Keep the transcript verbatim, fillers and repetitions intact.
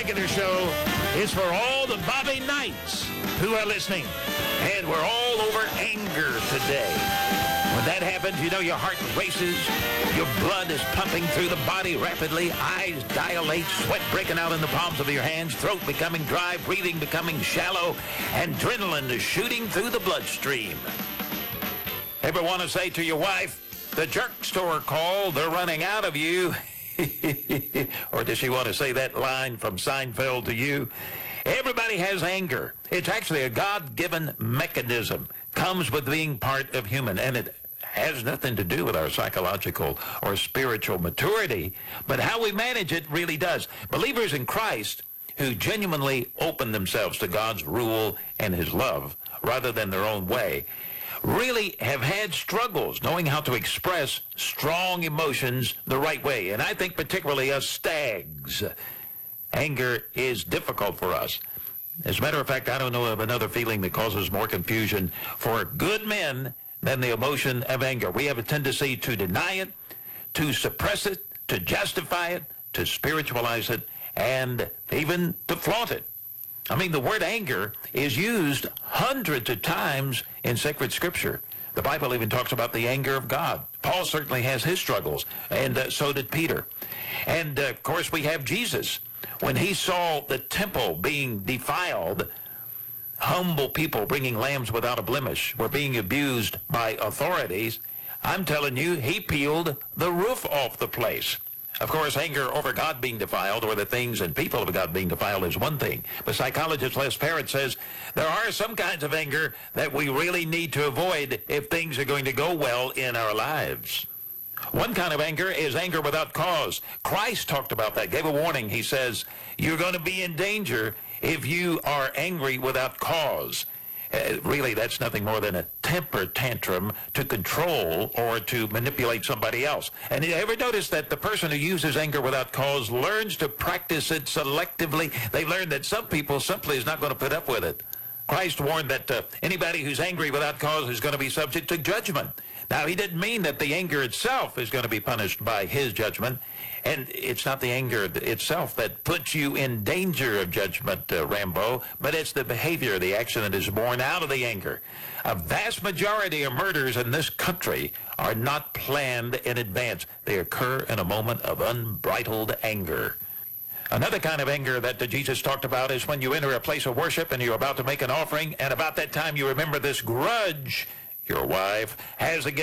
particular show is for all the Bobby Knights who are listening. And we're all over anger today. When that happens, you know your heart races, your blood is pumping through the body rapidly, eyes dilate, sweat breaking out in the palms of your hands, throat becoming dry, breathing becoming shallow, and adrenaline is shooting through the bloodstream. Ever want to say to your wife, the jerk store called, they're running out of you? Or does she want to say that line from Seinfeld to you? Everybody has anger. It's actually a God-given mechanism. Comes with being part of human, and it has nothing to do with our psychological or spiritual maturity, but how we manage it really does. Believers in Christ who genuinely open themselves to God's rule and his love rather than their own way really have had struggles knowing how to express strong emotions the right way. And I think particularly us stags, anger is difficult for us. As a matter of fact, I don't know of another feeling that causes more confusion for good men than the emotion of anger. We have a tendency to deny it, to suppress it, to justify it, to spiritualize it, and even to flaunt it. I mean, the word anger is used hundreds of times in sacred scripture. The Bible even talks about the anger of God. Paul certainly has his struggles, and uh, so did Peter. And, uh, of course, we have Jesus. When he saw the temple being defiled, humble people bringing lambs without a blemish were being abused by authorities, I'm telling you, he peeled the roof off the place. Of course, anger over God being defiled or the things and people of God being defiled is one thing. But psychologist Les Parrott says there are some kinds of anger that we really need to avoid if things are going to go well in our lives. One kind of anger is anger without cause. Christ talked about that, gave a warning. He says, you're going to be in danger if you are angry without cause. Uh, really, that's nothing more than a temper tantrum to control or to manipulate somebody else. And you ever notice that the person who uses anger without cause learns to practice it selectively? They learn that some people simply is not going to put up with it. Christ warned that uh, anybody who's angry without cause is going to be subject to judgment. Now, he didn't mean that the anger itself is going to be punished by his judgment, and it's not the anger itself that puts you in danger of judgment, uh, Rambo, but it's the behavior, the action that is born out of the anger. A vast majority of murders in this country are not planned in advance. They occur in a moment of unbridled anger. Another kind of anger that Jesus talked about is when you enter a place of worship and you're about to make an offering, and about that time you remember this grudge your wife has against